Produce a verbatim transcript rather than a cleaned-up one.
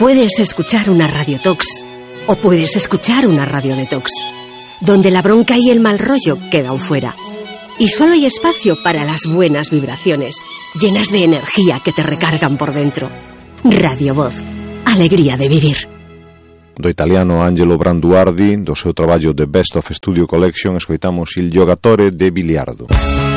Puedes escuchar una radiotox o puedes escuchar una radio detox, donde la bronca y el mal rollo quedan fuera. Y solo hay espacio para las buenas vibraciones, llenas de energía que te recargan por dentro. Radio Voz, alegría de vivir. Do italiano Angelo Branduardi, do seu traballo The Best of Studio Collection, escoitamos Il Giocatore de Biliardo.